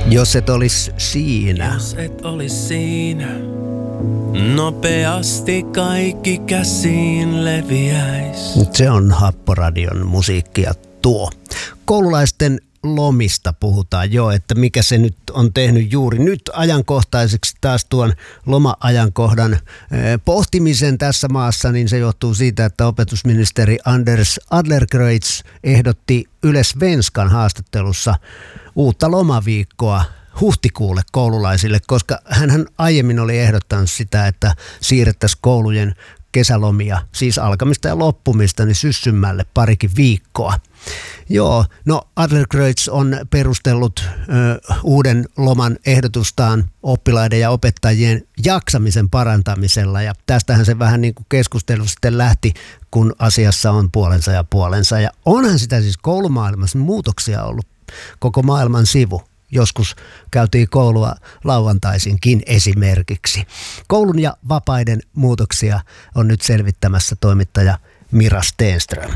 Jos et olis siinä. Jos et olis siinä, nopeasti kaikki käsiin leviäis. Se on Happoradion musiikkia tuo. Koululaisten lomista puhutaan jo, että mikä se nyt on tehnyt juuri nyt ajankohtaiseksi taas tuon loma-ajankohdan pohtimisen tässä maassa, niin se johtuu siitä, että opetusministeri Anders Adlercreutz ehdotti Yle Svenskan haastattelussa uutta lomaviikkoa huhtikuulle koululaisille, koska hän aiemmin oli ehdottanut sitä, että siirrettäisiin koulujen kesälomia, siis alkamista ja loppumista, niin syssymmälle parikin viikkoa. Joo, no Adlercreutz on perustellut uuden loman ehdotustaan oppilaiden ja opettajien jaksamisen parantamisella, ja tästähän se vähän niin kuin keskustelu sitten lähti, kun asiassa on puolensa ja puolensa. Ja onhan sitä siis koulumaailmassa muutoksia ollut koko maailman sivu. Joskus käytiin koulua lauantaisinkin esimerkiksi. Koulun ja vapaiden muutoksia on nyt selvittämässä toimittaja Mira Stenström.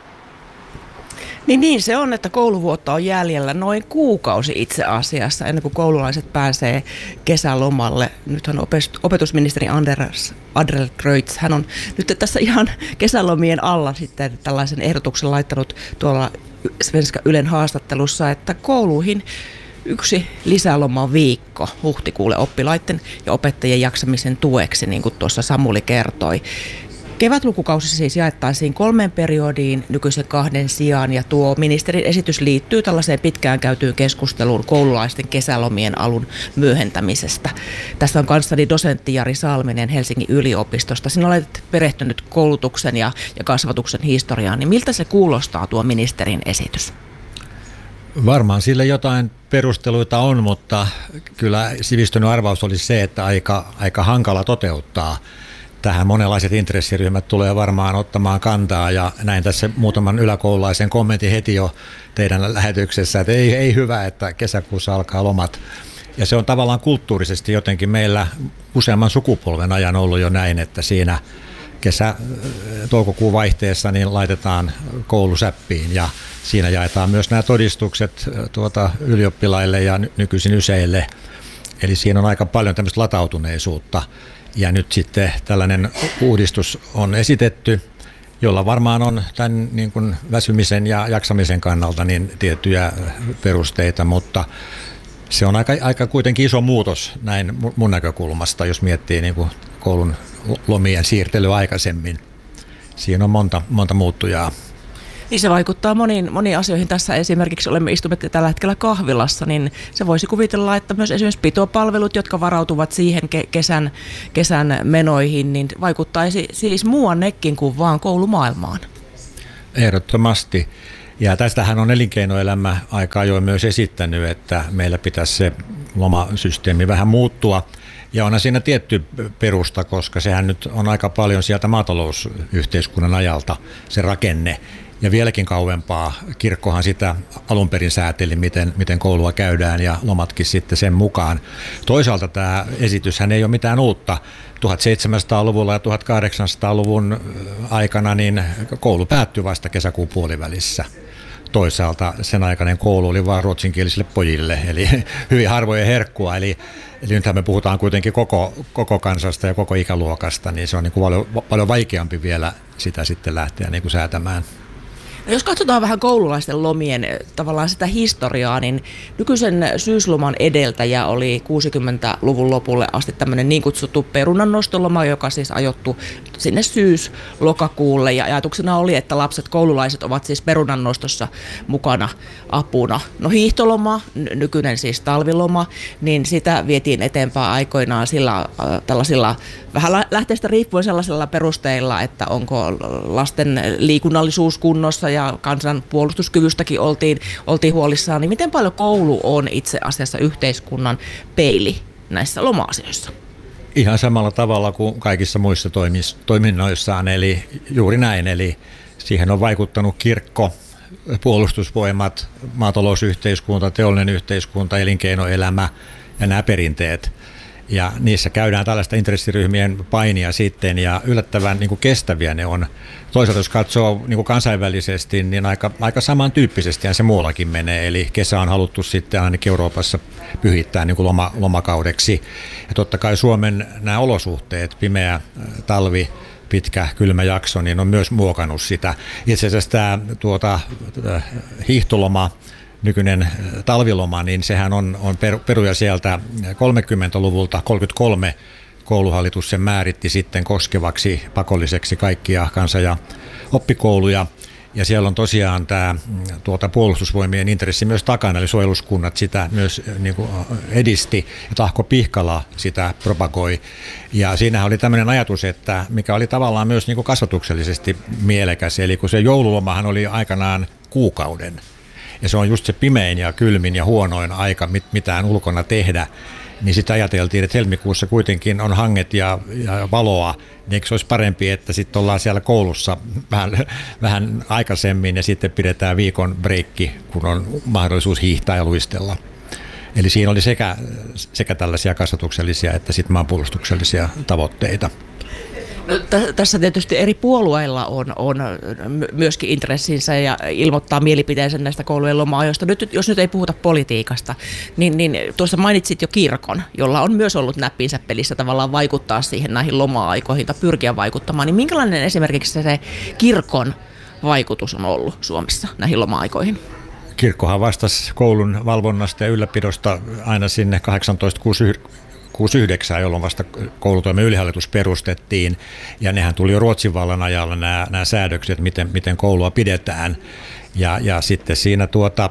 Niin se on, että kouluvuotta on jäljellä noin kuukausi itse asiassa ennen kuin koululaiset pääsee kesälomalle. Nythän opetusministeri Anders Adlercreutz, hän on nyt tässä ihan kesälomien alla sitten tällaisen ehdotuksen laittanut tuolla Svenska Ylen haastattelussa, että kouluihin yksi lisälomaviikko huhtikuulle oppilaiden ja opettajien jaksamisen tueksi, niin kuin tuossa Samuli kertoi. Kevätlukukausi siis jaettaisiin 3 periodiin nykyisen 2 sijaan, ja tuo ministerin esitys liittyy tällaiseen pitkään käytyyn keskusteluun koululaisten kesälomien alun myöhentämisestä. Tässä on kanssani dosentti Jari Salminen Helsingin yliopistosta. Sinä olet perehtynyt koulutuksen ja kasvatuksen historiaan, niin miltä se kuulostaa tuo ministerin esitys? Varmaan sille jotain perusteluita on, mutta kyllä sivistynyt arvaus oli se, että aika hankala toteuttaa. Tähän monenlaiset intressiryhmät tulee varmaan ottamaan kantaa, ja näin tässä muutaman yläkoululaisen kommentin heti jo teidän lähetyksessä, että ei hyvä, että kesäkuussa alkaa lomat. Ja se on tavallaan kulttuurisesti jotenkin meillä useamman sukupolven ajan ollut jo näin, että siinä toukokuun vaihteessa niin laitetaan koulusäppiin, ja siinä jaetaan myös nämä todistukset ylioppilaille ja nykyisin yseille. Eli siinä on aika paljon tämmöistä latautuneisuutta. Ja nyt sitten tällainen uudistus on esitetty, jolla varmaan on tämän niin kuin väsymisen ja jaksamisen kannalta niin tiettyjä perusteita, mutta se on aika kuitenkin iso muutos näin mun näkökulmasta, jos miettii niin kuin koulun lomien siirtelyä aikaisemmin. Siinä on monta muuttujaa. Niin se vaikuttaa moniin asioihin. Tässä esimerkiksi istumme tällä hetkellä kahvilassa, niin se voisi kuvitella, että myös esimerkiksi pitopalvelut, jotka varautuvat siihen kesän menoihin, niin vaikuttaisi siis muuannekin kuin vaan koulumaailmaan. Ehdottomasti. Ja tästähän on elinkeinoelämä aika ajoin myös esittänyt, että meillä pitäisi se lomasysteemi vähän muuttua. Ja onhan siinä tietty perusta, koska sehän nyt on aika paljon sieltä maatalousyhteiskunnan ajalta se rakenne. Ja vieläkin kauempaa kirkkohan sitä alun perin sääteli, miten koulua käydään, ja lomatkin sitten sen mukaan. Toisaalta tämä esityshän ei ole mitään uutta. 1700-luvulla ja 1800-luvun aikana niin koulu päättyi vasta kesäkuun puolivälissä. Toisaalta sen aikainen koulu oli vain ruotsinkielisille pojille, eli hyvin harvojen herkkua. Eli nythän me puhutaan kuitenkin koko kansasta ja koko ikäluokasta, niin se on niin kuin paljon vaikeampi vielä sitä sitten lähteä niin kuin säätämään. No jos katsotaan vähän koululaisten lomien tavallaan sitä historiaa, niin nykyisen syysloman edeltäjä oli 60-luvun lopulle asti tämmöinen niin kutsuttu perunannostoloma, joka siis ajoittui sinne syys-lokakuulle, ja ajatuksena oli, että lapset, koululaiset ovat siis perunannostossa mukana apuna. No hiihtoloma, nykyinen siis talviloma, niin sitä vietiin eteenpäin aikoinaan tällaisilla vähän lähteestä riippuen sellaisilla perusteilla, että onko lasten liikunnallisuus kunnossa ja kansan puolustuskyvystäkin oltiin huolissaan, niin miten paljon koulu on itse asiassa yhteiskunnan peili näissä loma-asioissa? Ihan samalla tavalla kuin kaikissa muissa toiminnoissaan, eli juuri näin, eli siihen on vaikuttanut kirkko, puolustusvoimat, maatalousyhteiskunta, teollinen yhteiskunta, elinkeinoelämä ja nämä perinteet. Ja niissä käydään tällaista intressiryhmien painia sitten, ja yllättävän niin kuin kestäviä ne on. Toisaalta jos katsoo niin kuin kansainvälisesti, niin aika samantyyppisesti se muuallakin menee. Eli kesä on haluttu sitten ainakin Euroopassa pyhittää niin kuin lomakaudeksi. Ja totta kai Suomen nämä olosuhteet, pimeä talvi, pitkä kylmä jakso, niin on myös muokannut sitä. Itse asiassa tämä hiihtoloma, nykyinen talviloma, niin sehän on peruja sieltä 30-luvulta, 33 kouluhallitus sen määritti sitten koskevaksi pakolliseksi kaikkia kansa- ja oppikouluja. Ja siellä on tosiaan tämä puolustusvoimien intressi myös takana, eli suojeluskunnat sitä myös niin kuin edisti, ja Tahko Pihkala sitä propagoi. Ja siinähän oli tämmöinen ajatus, että mikä oli tavallaan myös niin kuin kasvatuksellisesti mielekäs, eli kun se joululomahan oli aikanaan kuukauden, ja se on just se pimein ja kylmin ja huonoin aika mitään ulkona tehdä, niin sitä ajateltiin, että helmikuussa kuitenkin on hanget ja valoa, niin eikö se olisi parempi, että sitten ollaan siellä koulussa vähän aikaisemmin ja sitten pidetään viikon breikki, kun on mahdollisuus hiihtää ja luistella. Eli siinä oli sekä tällaisia kasvatuksellisia että sitten maanpuolustuksellisia tavoitteita. No, tässä tietysti eri puolueilla on myöskin intressinsä ja ilmoittaa mielipiteensä näistä koulujen loma-ajoista. Nyt, jos nyt ei puhuta politiikasta, niin tuossa mainitsit jo kirkon, jolla on myös ollut näppinsä pelissä tavallaan vaikuttaa siihen näihin loma-aikoihin tai pyrkiä vaikuttamaan. Niin minkälainen esimerkiksi se kirkon vaikutus on ollut Suomessa näihin loma-aikoihin? Kirkkohan vastasi koulun valvonnasta ja ylläpidosta aina sinne 1869, jolloin vasta koulutoimen ylihallitus perustettiin, ja nehän tuli jo Ruotsin vallan ajalla nämä säädökset, miten koulua pidetään, ja sitten siinä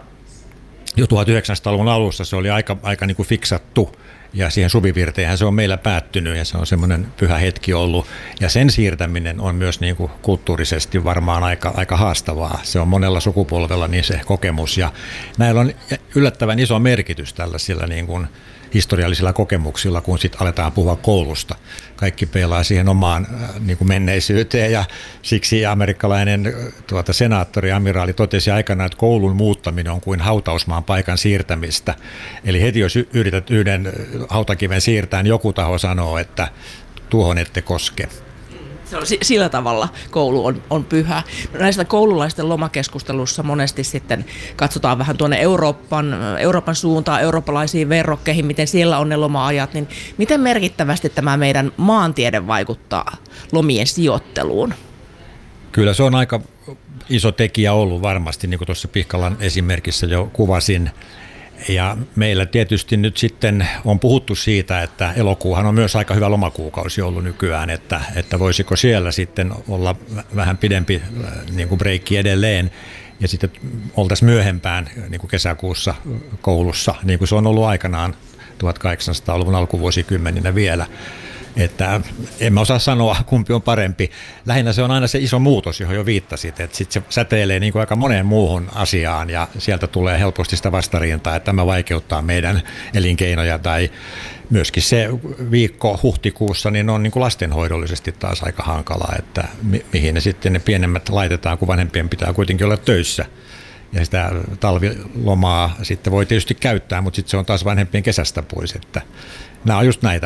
jo 1900-luvun alussa se oli aika niin kuin fiksattu, ja siihen suvivirteenhän se on meillä päättynyt, ja se on semmoinen pyhä hetki ollut, ja sen siirtäminen on myös niin kuin kulttuurisesti varmaan aika haastavaa. Se on monella sukupolvella niin se kokemus, ja näillä on yllättävän iso merkitys tällaisilla niin kuin historiallisilla kokemuksilla, kun sitten aletaan puhua koulusta. Kaikki peilaa siihen omaan niin kuin menneisyyteen, ja siksi amerikkalainen senaattori, amiraali totesi aikanaan, että koulun muuttaminen on kuin hautausmaan paikan siirtämistä. Eli heti jos yrität yhden hautakiven siirtää, niin joku taho sanoo, että tuohon ette koske. Sillä tavalla koulu on pyhä. Näistä koululaisten lomakeskustelussa monesti sitten katsotaan vähän tuonne Euroopan suuntaan, eurooppalaisiin verrokkeihin, miten siellä on ne loma-ajat, niin miten merkittävästi tämä meidän maantiede vaikuttaa lomien sijoitteluun? Kyllä se on aika iso tekijä ollut varmasti, niin kuin tuossa Pihkalan esimerkissä jo kuvasin. Ja meillä tietysti nyt sitten on puhuttu siitä, että elokuuhan on myös aika hyvä lomakuukausi ollut nykyään, että voisiko siellä sitten olla vähän pidempi niin kuin breikki edelleen, ja sitten oltaisiin myöhempään niin kuin kesäkuussa koulussa, niin kuin se on ollut aikanaan 1800-luvun alkuvuosikymmeninä vielä. Että en mä osaa sanoa, kumpi on parempi. Lähinnä se on aina se iso muutos, johon jo viittasit, että sitten se säteilee niin kuin aika moneen muuhun asiaan, ja sieltä tulee helposti sitä vastarintaa, että tämä vaikeuttaa meidän elinkeinoja, tai myöskin se viikko huhtikuussa niin on niin kuin lastenhoidollisesti taas aika hankalaa, että mihin ne sitten ne pienemmät laitetaan, kun vanhempien pitää kuitenkin olla töissä. Ja sitä talvilomaa sitten voi tietysti käyttää, mutta sitten se on taas vanhempien kesästä pois, että nämä on just näitä.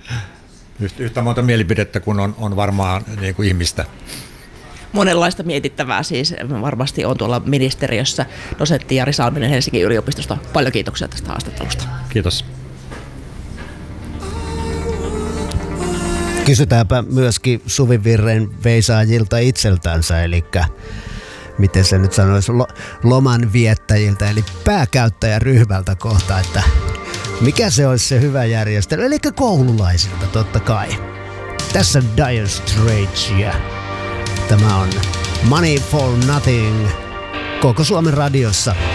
Yhtä monta mielipidettä kuin on varmaan niin kuin ihmistä. Monenlaista mietittävää siis varmasti on tuolla ministeriössä. Dosentti Jari Salminen Helsingin yliopistosta. Paljon kiitoksia tästä haastattelusta. Kiitos. Kysytäänpä myöskin suvivirren veisaajilta itseltänsä, eli miten se nyt sanoisi, loman viettäjiltä, eli pääkäyttäjäryhmältä kohta, että mikä se olisi se hyvä järjestely, eli koululaisilta totta kai. Tässä Dire Straits ja tämä on Money for Nothing koko Suomen radiossa.